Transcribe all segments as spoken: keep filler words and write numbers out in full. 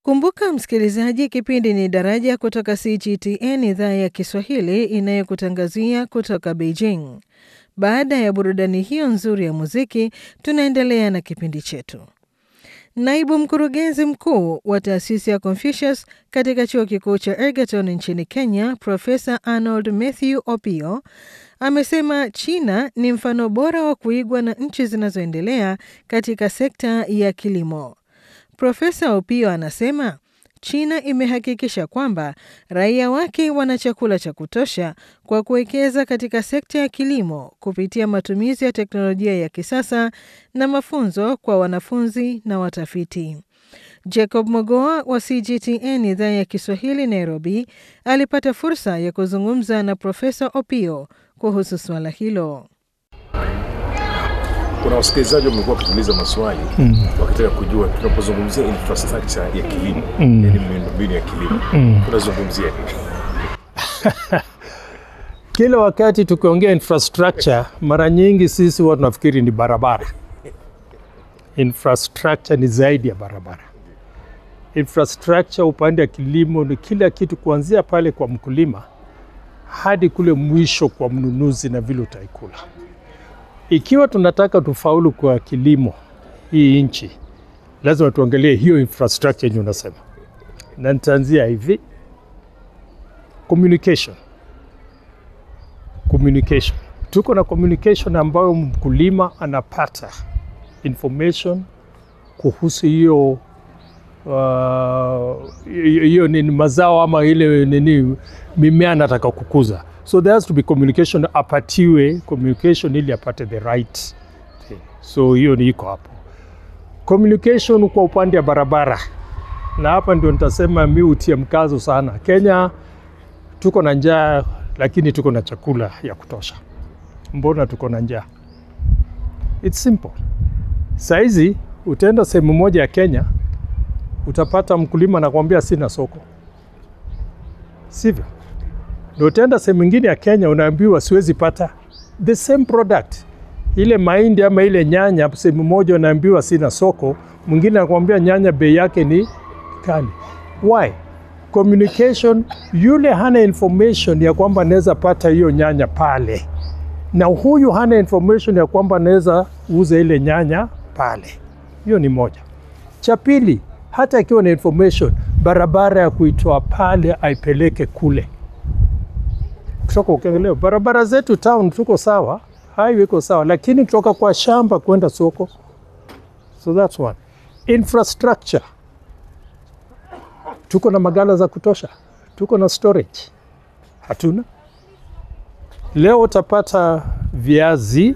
Kumbuka msikilizaji, kipindi ni Daraja kutoka C G T N idhaa ya Kiswahili inayokutangazia kutoka Beijing. Baada ya burudani hiyo nzuri ya muziki, tunaendelea na kipindi chetu. Naibu mkurugenzi mkuu wa taasisi ya Confucius katika chuo kikuu cha Egerton nchini Kenya, Profesa Arnold Mathew Opiyo, amesema China ni mfano bora wa kuigwa na nchi zinazoendelea katika sekta ya kilimo. Profesa Opiyo anasema China imehakikisha kwamba raia wake wana chakula cha kutosha kwa kuwekeza katika sekta ya kilimo kupitia matumizi ya teknolojia ya kisasa na mafunzo kwa wanafunzi na watafiti. Jacob Mogoa wa C G T N idhaa ya Kiswahili Nairobi alipata fursa ya kuzungumza na Profesa Opiyo kuhusu swala hilo. Kuna wasikilizaji wamekuwa wakituuliza maswali mm. wakitaka kujua tunapozungumzia infrastructure ya kilimo, mm. yani miundombinu ya kilimo, mm. tunazungumzia nini? Kila wakati tukiongea infrastructure, mara nyingi sisi watu nafikiri ni barabara. Infrastructure ni zaidi ya barabara. Infrastructure upande wa kilimo ni kila kitu, kuanzia pale kwa mkulima hadi kule mwisho kwa mnunuzi na vile utaikula. Ikiwa tunataka tufaulu kwa kilimo hii nchi, lazima tuangalie hiyo infrastructure yenye unasema. Na nitaanzia hivi. Communication. Communication. Tuko na communication ambayo mkulima anapata information kuhusu hiyo hiyo uh, nini mazao ama ile nini mimea anataka kukuza. So there has to be communication, apatiwe communication ili apate the right thing. So hiyo ni iko hapo. Communication kwa upande wa barabara. Na hapa ndio nitasema mimi utia mkazo sana. Kenya tuko na njaa lakini tuko na chakula ya kutosha. Mbona tuko na njaa? It's simple. Saizi utaenda sehemu moja ya Kenya utapata mkulima anakuambia sina soko. Sivyo? Ndio utaenda sehemu nyingine ya Kenya unaambiwa siwezi pata the same product. Ile mahindi ama ile nyanya sehemu moja unaambiwa sina soko, mwingine anakuambia nyanya bei yake ni kali. Why? Communication, yule hana information ya kwamba anaweza pata hiyo nyanya pale. Na huyu hana information ya kwamba anaweza uza ile nyanya pale. Hiyo ni moja. Cha pili, hata ikiwa na information, barabara ya kuitoa pale aipeleke kule. Kutoka ukiangalia barabara zetu town tuko sawa, highway iko sawa, lakini kutoka kwa shamba kwenda soko. So that's one. Infrastructure. Tuko na magala za kutosha, tuko na storage. Hatuna. Leo utapata viazi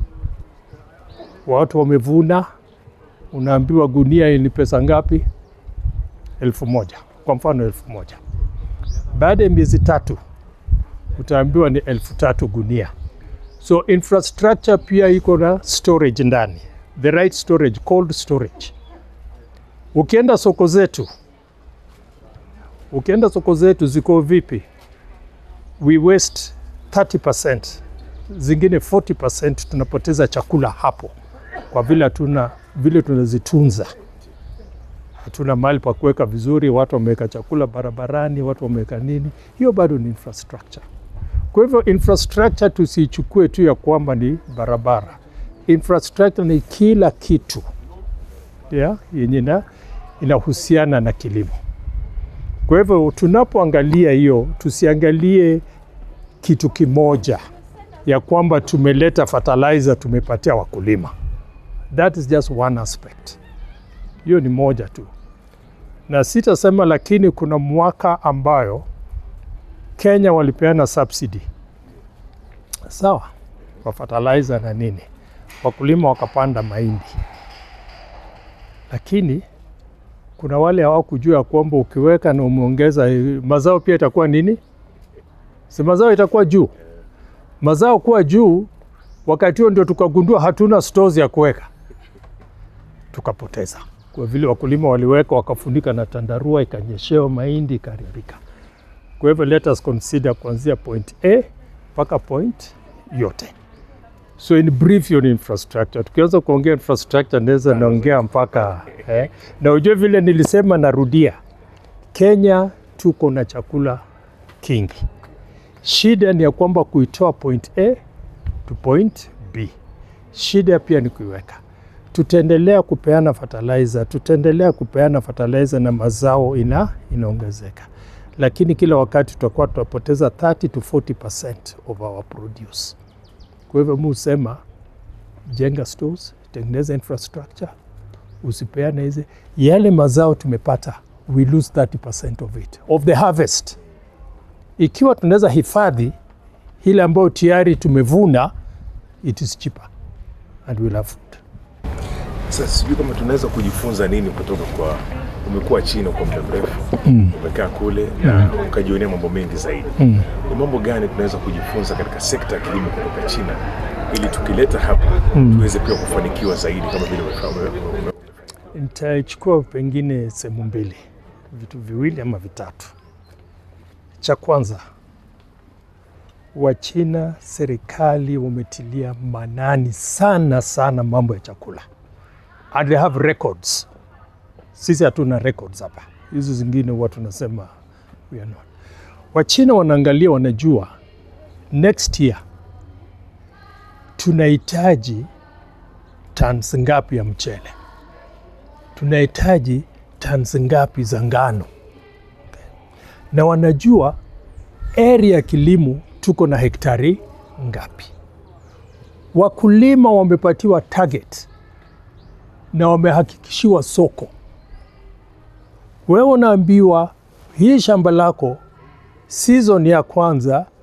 watu wamevuna, unaambiwa gunia ni pesa ngapi? Elfu moja. Kwa mfano elfu moja. Baada ya miezi tatu utaambiwa ni elfu tatu gunia. So infrastructure pia iko na storage ndani. The right storage, cold storage. Ukienda soko zetu, ukienda soko zetu ziko vipi? We waste thirty percent. Zingine forty percent tunapoteza chakula hapo. Kwa vile hatuna vile tunazitunza. Hatuna mahali pa kuweka vizuri, watu wameweka chakula barabarani, watu wameweka nini. Hiyo bado ni infrastructure. Kwa hivyo infrastructure tusichukue tu ya kwamba ni barabara. Infrastructure ni kila kitu. Yeah, yenye inahusiana na kilimo. Kwa hivyo tunapoangalia hiyo, tusiangalie kitu kimoja ya kwamba tumeleta fertilizer tumepatia wakulima. That is just one aspect. Hiyo ni moja tu. Na sitasema, lakini kuna mwaka ambayo Kenya walipeana subsidy. Sawa, kwa fertilizer na nini. Wakulima wakapanda mahindi. Lakini kuna wale hawakujua kwamba ukiweka na umeongeza mazao pia itakuwa nini? Si mazao itakuwa juu. Mazao kuwa juu, wakati huo ndio tukagundua hatuna stores ya kuweka. Tukapoteza. Kwa vile wakulima waliweka wakafunika na tandarua, ikanyeshewa mahindi ikaharibika. Kwa hivyo let us consider kuanzia point A mpaka point yote. So in brief your infrastructure. Tukianza kuongea infrastructure naweza naongea mpaka eh. Na ujue vile nilisema narudia. Kenya tuko na chakula kingi. Shida ni ya kwamba kuitoa point A to point B. Shida pia ni kuiweka. Tutaendelea kupeana fertilizer, tutaendelea kupeana fertilizer na mazao ina inaongezeka. Lakini kila wakati tutakuwa tutapoteza thirty to forty percent of our produce. Kwa hivyo mimi husema jenga stores, tengeneza infrastructure, usipeane hizi yale mazao tumepata, we lose thirty percent of it, of the harvest. Ikiwa tunaweza hifadhi ile ambayo tayari tumevuna, it is cheaper and we'll have food. Sasa sijui kama tunaweza kujifunza nini kutoka kwa, umekuwa China kwa muda mrefu, mm. umekaa kule mm. na ukajionea mambo mengi zaidi. Mm. Ni mambo gani tunaweza kujifunza katika sekta ya kilimo kutoka China ili tukileta hapa mm. tuweze pia kufanikiwa zaidi kama vile umefahamu? Nitachukua pengine sehemu mbili, vitu viwili ama vitatu. Cha kwanza, wa China serikali wametilia manani sana sana mambo ya chakula. And they have records. Sisi hatuna records hapa. Hizo zingine watu tunasema we are not. Wa China wanaangalia, wanajua next year tunahitaji tons ngapi ya mchele, tunahitaji tons ngapi za ngano, na wanajua area kilimo tuko na hektari ngapi. Wakulima wamepatiwa target na wamehakikishiwa soko. Wewe unaambiwa hii shamba lako season ya kwanza